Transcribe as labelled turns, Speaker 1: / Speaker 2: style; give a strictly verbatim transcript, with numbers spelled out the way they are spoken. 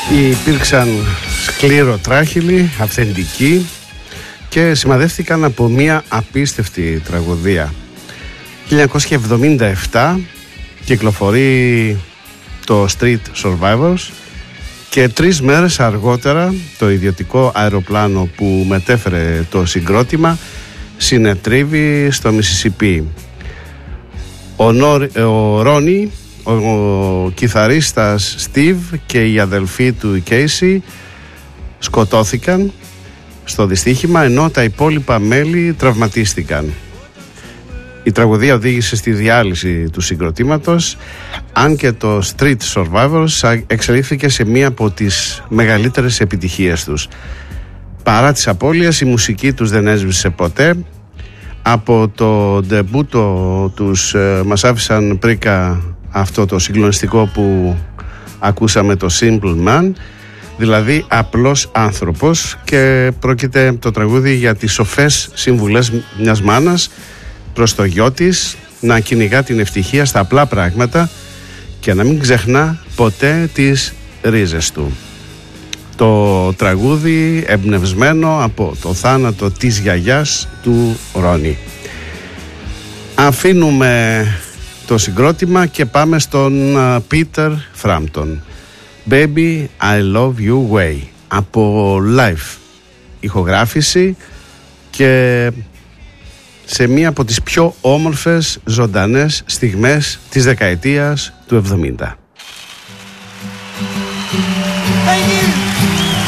Speaker 1: Υπήρξαν σκληροτράχυλοι, αυθεντικοί και σημαδεύτηκαν από μια απίστευτη τραγωδία. χίλια εννιακόσια εβδομήντα επτά κυκλοφορεί το Street Survivors και τρεις μέρες αργότερα το ιδιωτικό αεροπλάνο που μετέφερε το συγκρότημα συνετρίβει στο Μισισιπί. Ο, Νόρ, ο Ρόνι, ο, ο κιθαρίστας Steve και η αδελφή του Casey σκοτώθηκαν στο δυστύχημα, ενώ τα υπόλοιπα μέλη τραυματίστηκαν. Η τραγωδία οδήγησε στη διάλυση του συγκροτήματος, αν και το Street Survivors εξελίχθηκε σε μία από τις μεγαλύτερες επιτυχίες τους. Παρά τις απώλειες, η μουσική τους δεν έσβησε ποτέ. Από το ντεμπούτο τους ε, μας άφησαν πρίκα αυτό το συγκλονιστικό που ακούσαμε, το Simple Man, δηλαδή απλός άνθρωπος, και πρόκειται το τραγούδι για τις σοφές συμβουλές μιας μάνας προς το γιο της να κυνηγά την ευτυχία στα απλά πράγματα και να μην ξεχνά ποτέ τις ρίζες του. Το τραγούδι εμπνευσμένο από το θάνατο της γιαγιάς του Ρόνι. Αφήνουμε το συγκρότημα και πάμε στον Peter Frampton. Baby I Love You Way, από live ηχογράφηση και σε μία από τις πιο όμορφες ζωντανές στιγμές της δεκαετίας του εβδομήντα.